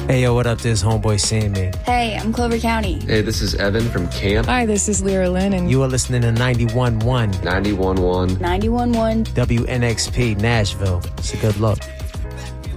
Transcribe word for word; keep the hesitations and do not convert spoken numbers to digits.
Hey, yo, what up? This is Homeboy Sandman. Hey, I'm Clover County. Hey, this is Evan from Camp. Hi, this is Lyra Lynn, and you are listening to ninety-one point one ninety-one point one ninety-one point one W N X P Nashville. So good luck.